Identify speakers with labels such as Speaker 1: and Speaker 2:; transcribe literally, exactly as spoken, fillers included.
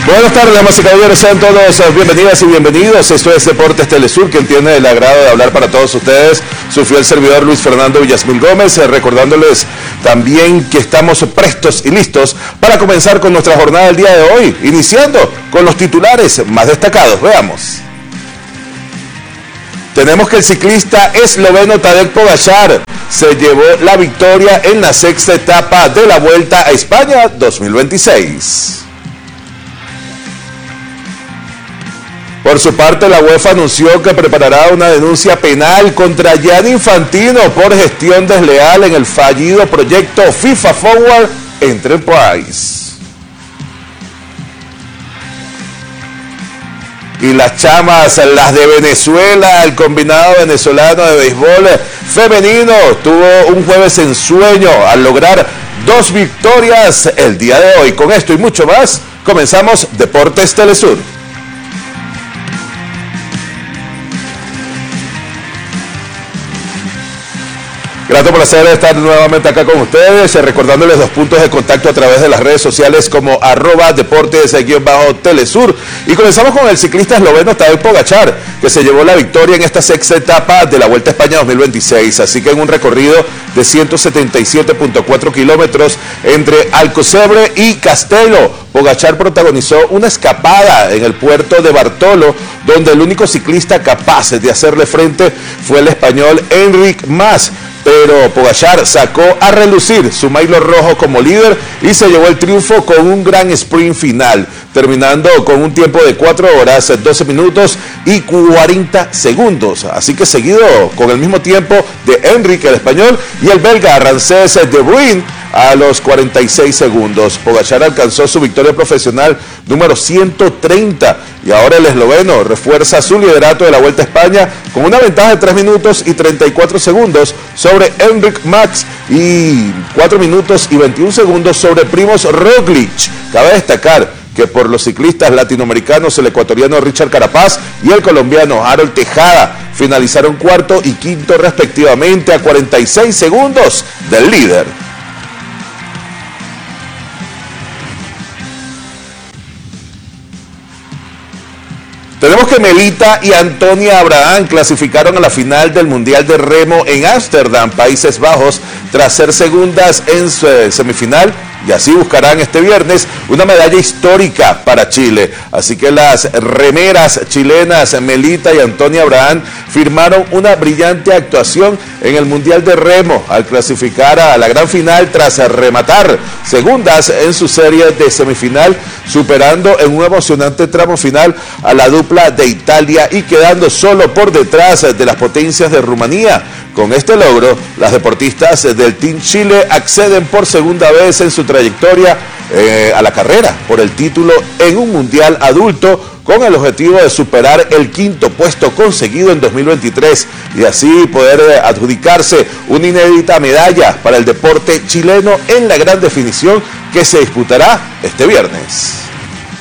Speaker 1: Buenas tardes, damas y caballeros, sean todos bienvenidas y bienvenidos. Esto es Deportes Telesur, quien tiene el agrado de hablar para todos ustedes, su fiel servidor Luis Fernando Villasmil Gómez, recordándoles también que estamos prestos y listos para comenzar con nuestra jornada del día de hoy, iniciando con los titulares más destacados. Veamos. Tenemos que el ciclista esloveno Tadej Pogačar se llevó la victoria en la sexta etapa de la Vuelta a España dos mil veintiséis. Por su parte, la UEFA anunció que preparará una denuncia penal contra Gianni Infantino por gestión desleal en el fallido proyecto FIFA Forward Enterprise. Y las chamas, las de Venezuela, el combinado venezolano de béisbol femenino, tuvo un jueves en sueño al lograr dos victorias el día de hoy. Con esto y mucho más, comenzamos Deportes Telesur. Grato placer estar nuevamente acá con ustedes, recordándoles los puntos de contacto a través de las redes sociales como arroba deportes-telesur. Y comenzamos con el ciclista esloveno Tadej Pogačar, que se llevó la victoria en esta sexta etapa de la Vuelta a España dos mil veintiséis. Así que en un recorrido de ciento setenta y siete punto cuatro kilómetros entre Alcocebre y Castelo, Pogačar protagonizó una escapada en el puerto de Bartolo, donde el único ciclista capaz de hacerle frente fue el español Enric Mas. Pero Pogačar sacó a relucir su maillot rojo como líder y se llevó el triunfo con un gran sprint final, terminando con un tiempo de cuatro horas, doce minutos y cuarenta segundos. Así que seguido con el mismo tiempo de Enric, el español, y el belga Ramses de Bruyn a los cuarenta y seis segundos. Pogačar alcanzó su victoria profesional número ciento treinta y ahora el esloveno refuerza su liderato de la Vuelta a España con una ventaja de tres minutos y treinta y cuatro segundos sobre Enric Mas y cuatro minutos y veintiún segundos sobre Primož Roglic. Cabe destacar que por los ciclistas latinoamericanos, el ecuatoriano Richard Carapaz y el colombiano Harold Tejada finalizaron cuarto y quinto respectivamente a cuarenta y seis segundos del líder. Tenemos que Melita y Antonia Abraham clasificaron a la final del Mundial de Remo en Ámsterdam, Países Bajos, tras ser segundas en su semifinal, y así buscarán este viernes una medalla histórica para Chile. Así que las remeras chilenas Melita y Antonia Abraham firmaron una brillante actuación en el Mundial de Remo al clasificar a la gran final tras rematar segundas en su serie de semifinal, superando en un emocionante tramo final a la dupla de Italia y quedando solo por detrás de las potencias de Rumanía. Con este logro, las deportistas del Team Chile acceden por segunda vez en su trayectoria eh, a la carrera por el título en un mundial adulto, con el objetivo de superar el quinto puesto conseguido en dos mil veintitrés y así poder adjudicarse una inédita medalla para el deporte chileno en la gran definición que se disputará este viernes.